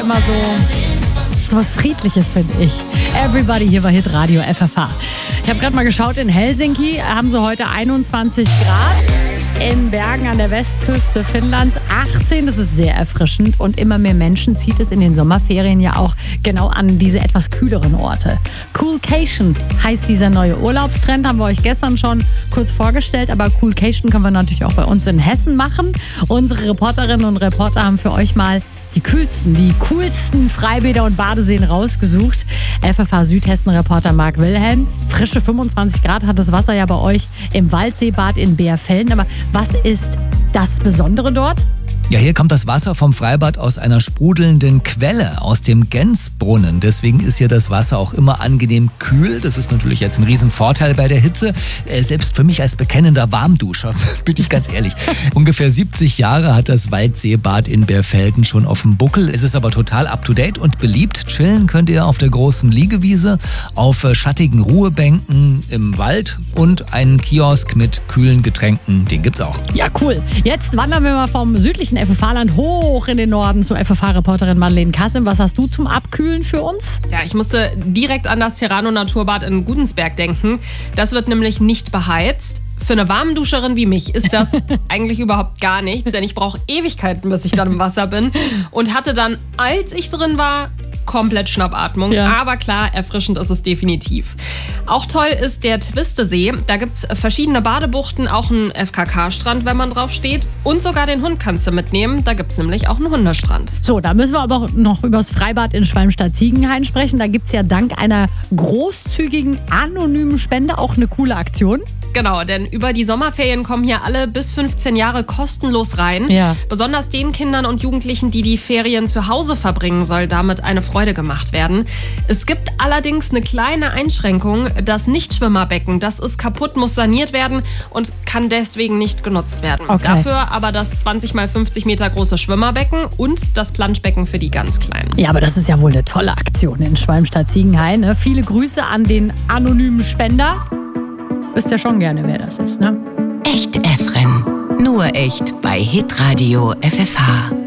immer so was Friedliches, finde ich. Everybody hier bei Hitradio FFH. Ich habe gerade mal geschaut, in Helsinki haben sie heute 21 Grad. In Bergen an der Westküste Finnlands 18. Das ist sehr erfrischend und immer mehr Menschen zieht es in den Sommerferien ja auch genau an diese etwas kühleren Orte. Coolcation heißt dieser neue Urlaubstrend, haben wir euch gestern schon kurz vorgestellt, aber Coolcation können wir natürlich auch bei uns in Hessen machen. Unsere Reporterinnen und Reporter haben für euch mal die coolsten Freibäder und Badeseen rausgesucht. FFH Südhessen-Reporter Marc Wilhelm. Frische 25 Grad hat das Wasser ja bei euch im Waldseebad in Beerfelden. Aber was ist das Besondere dort? Ja, hier kommt das Wasser vom Freibad aus einer sprudelnden Quelle, aus dem Gensbrunnen. Deswegen ist hier das Wasser auch immer angenehm kühl. Das ist natürlich jetzt ein Riesenvorteil bei der Hitze. Selbst für mich als bekennender Warmduscher, bin ich ganz ehrlich. Ungefähr 70 Jahre hat das Waldseebad in Beerfelden schon auf dem Buckel. Es ist aber total up-to-date und beliebt. Chillen könnt ihr auf der großen Liegewiese, auf schattigen Ruhebänken im Wald und einen Kiosk mit kühlen Getränken. Den gibt's auch. Ja, cool. Jetzt wandern wir mal vom südlichen FFH-Land hoch in den Norden zu FFH-Reporterin Madeleine Kassim. Was hast du zum Abkühlen für uns? Ja, ich musste direkt an das Terrano-Naturbad in Gudensberg denken. Das wird nämlich nicht beheizt. Für eine Warmduscherin wie mich ist das eigentlich überhaupt gar nichts, denn ich brauche Ewigkeiten, bis ich dann im Wasser bin. Und hatte dann, als ich drin war, komplett Schnappatmung. Ja. Aber klar, erfrischend ist es definitiv. Auch toll ist der Twistesee. Da gibt es verschiedene Badebuchten, auch einen FKK-Strand, wenn man drauf steht. Und sogar den Hund kannst du mitnehmen. Da gibt es nämlich auch einen Hundestrand. So, da müssen wir aber auch noch über das Freibad in Schwalmstadt-Ziegenhain sprechen. Da gibt es ja dank einer großzügigen, anonymen Spende auch eine coole Aktion. Genau, denn über die Sommerferien kommen hier alle bis 15 Jahre kostenlos rein. Ja. Besonders den Kindern und Jugendlichen, die die Ferien zu Hause verbringen, soll damit eine Freude gemacht werden. Es gibt allerdings eine kleine Einschränkung. Das Nichtschwimmerbecken, das ist kaputt, muss saniert werden und kann deswegen nicht genutzt werden. Okay. Dafür aber das 20 x 50 Meter große Schwimmerbecken und das Planschbecken für die ganz Kleinen. Ja, aber das ist ja wohl eine tolle Aktion in Schwalmstadt-Ziegenhain. Ne? Viele Grüße an den anonymen Spender. Wisst ja schon gerne, wer das ist, ne? Echt Efren. Nur echt bei Hitradio FFH.